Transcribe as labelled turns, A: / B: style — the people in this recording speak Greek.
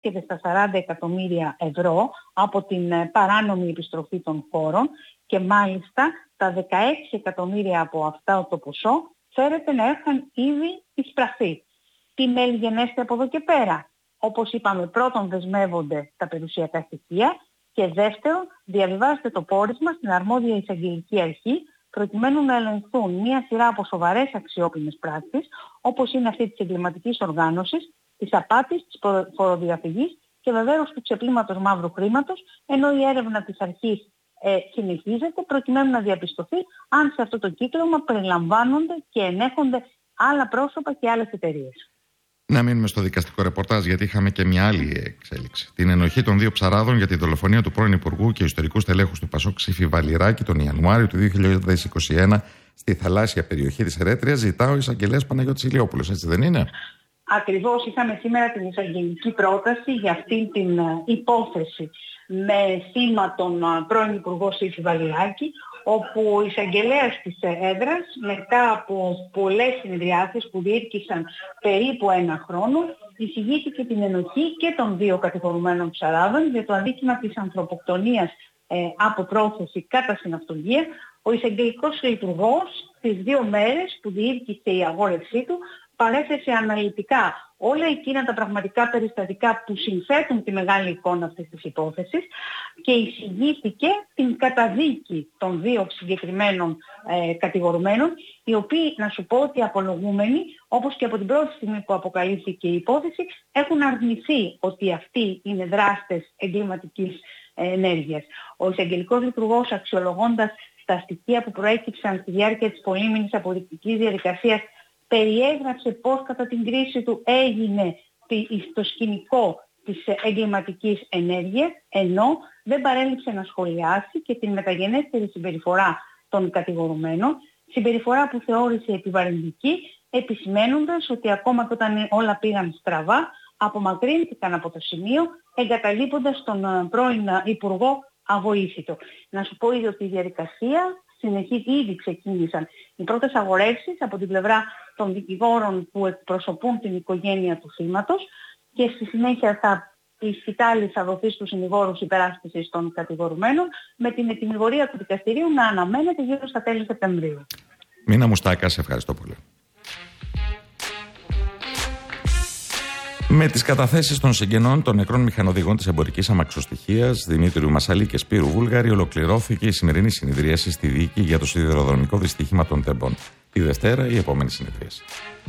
A: στα 40 εκατομμύρια ευρώ από την παράνομη επιστροφή των φόρων και μάλιστα τα 16 εκατομμύρια από αυτά το ποσό φέρεται να έχουν ήδη εισπραχθεί. Τι μέλη από εδώ και πέρα? Όπως είπαμε, πρώτον δεσμεύονται τα περιουσιακά στοιχεία και δεύτερον διαβιβάζεται το πόρισμα στην αρμόδια εισαγγελική αρχή προκειμένου να ελεγχθούν μία σειρά από σοβαρές αξιόπινες πράξεις όπως είναι αυτή της εγκληματικής οργάνωσης, της απάτης, της φοροδιαφυγής και βεβαίως του ξεπλήματος μαύρου χρήματος, ενώ η έρευνα της αρχής συνεχίζεται προκειμένου να διαπιστωθεί αν σε αυτό το κύκλωμα περιλαμβάνονται και ενέχονται άλλα πρόσωπα και άλλες εταιρείες.
B: Να μείνουμε στο δικαστικό ρεπορτάζ, γιατί είχαμε και μια άλλη εξέλιξη. Την ενοχή των δύο ψαράδων για τη δολοφονία του πρώην Υπουργού και ιστορικού στελέχους του Πασόκ Ψήφι Βαλιράκη τον Ιανουάριο του 2021 στη θαλάσσια περιοχή της Ερέτριας ζητά ο εισαγγελέας Παναγιώτης Ηλιόπουλος, έτσι δεν είναι?
A: Ακριβώς, είχαμε σήμερα την εισαγγελική πρόταση για αυτήν την υπόθεση με θύμα τον πρώην Υπουργό Ψήφι Βαλιράκη, όπου ο εισαγγελέας της έδρας μετά από πολλές συνεδριάσεις που διήρκησαν περίπου ένα χρόνο εισηγήθηκε την ενοχή και των δύο κατηγορουμένων ψαράδων για το αδίκημα της ανθρωποκτονίας από πρόθεση κατά συναυτολογία. Ο εισαγγελικός λειτουργός τις 2 μέρες που διήρκησε η αγόρευσή του παρέθεσε αναλυτικά όλα εκείνα τα πραγματικά περιστατικά που συνθέτουν τη μεγάλη εικόνα αυτής της υπόθεσης και εισηγήθηκε την καταδίκη των 2 συγκεκριμένων κατηγορουμένων, οι οποίοι, να σου πω ότι απολογούμενοι, όπως και από την πρώτη στιγμή που αποκαλύφθηκε η υπόθεση, έχουν αρνηθεί ότι αυτοί είναι δράστες εγκληματικής ενέργειας. Ο εισαγγελικός λειτουργός, αξιολογώντας τα στοιχεία που προέκυψαν στη διάρκεια της πολύμηνης αποδεικτικής διαδικασίας, περιέγραψε πώς κατά την κρίση του έγινε στο σκηνικό της εγκληματικής ενέργειας, ενώ δεν παρέλειψε να σχολιάσει και την μεταγενέστερη συμπεριφορά των κατηγορουμένων, συμπεριφορά που θεώρησε επιβαρυντική, επισημαίνοντας ότι ακόμα και όταν όλα πήγαν στραβά, απομακρύνθηκαν από το σημείο, εγκαταλείποντας τον πρώην Υπουργό αβοήθητο. Να σου πω ήδη ότι η διαδικασία ήδη ξεκίνησαν οι πρώτες αγορεύσεις από την πλευρά των δικηγόρων που εκπροσωπούν την οικογένεια του θύματος και στη συνέχεια η σκητάλη θα δοθεί στους συνηγόρους υπεράσπισης των κατηγορουμένων με την ετυμηγορία του δικαστηρίου να αναμένεται γύρω στα τέλη Σεπτεμβρίου.
B: Μίνα Μουστάκα, σε ευχαριστώ πολύ. Με τις καταθέσεις των συγγενών των νεκρών μηχανοδηγών της εμπορικής αμαξοστοιχείας Δημήτριου Μασαλή και Σπύρου Βούλγαρη ολοκληρώθηκε η σημερινή συνεδρίαση στη δίκη για το σιδηροδρομικό δυστύχημα των Τεμπών. Τη Δευτέρα η επόμενη συνεδρίαση.